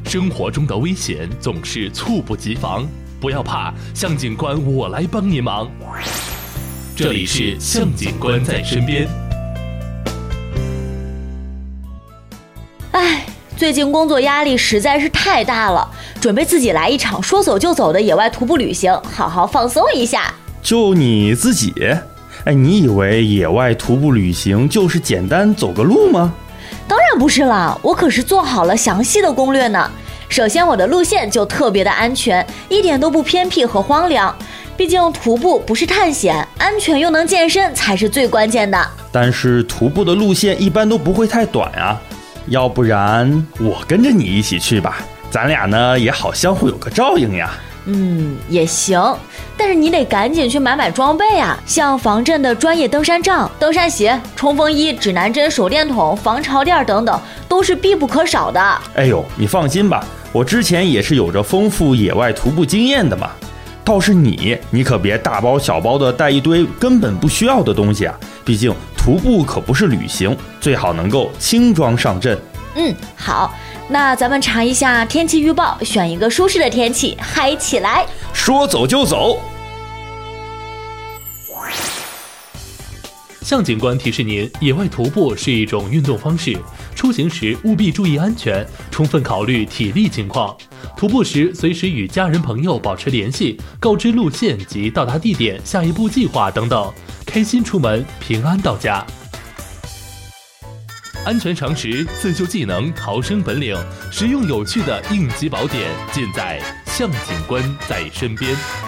生活中的危险总是猝不及防，不要怕，向警官我来帮你忙。这里是向警官在身边。 最近工作压力实在是太大了，准备自己来一场说走就走的野外徒步旅行，好好放松一下。 就你自己？你以为野外徒步旅行就是简单走个路吗？ 当然不是啦，我可是做好了详细的攻略呢。首先我的路线就特别的安全，一点都不偏僻和荒凉，毕竟徒步不是探险，安全又能健身才是最关键的。 但是徒步的路线一般都不会太短啊，要不然我跟着你一起去吧，咱俩呢也好相互有个照应呀。 也行，但是你得赶紧去买装备啊，像防震的专业登山杖、登山鞋、冲锋衣、指南针、手电筒、防潮垫等等，都是必不可少的。 哎呦，你放心吧，我之前也是有着丰富野外徒步经验的嘛。倒是你可别大包小包的带一堆根本不需要的东西啊，毕竟徒步可不是旅行，最好能够轻装上阵。 好，那咱们查一下天气预报，选一个舒适的天气，嗨起来！ 说走就走。 向警官提示您，野外徒步是一种运动方式，出行时务必注意安全，充分考虑体力情况。徒步时随时与家人朋友保持联系，告知路线及到达地点、下一步计划等等，开心出门，平安到家。安全常识、自救技能、逃生本领，实用有趣的应急宝典，尽在向警官在身边。